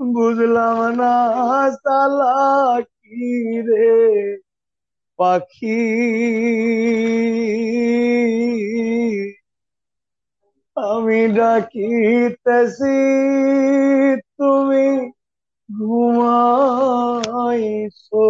বুঝলাম না সালা কি রে পাখি, আমি ডাকিতেছি তুমি ঘুমাইছো।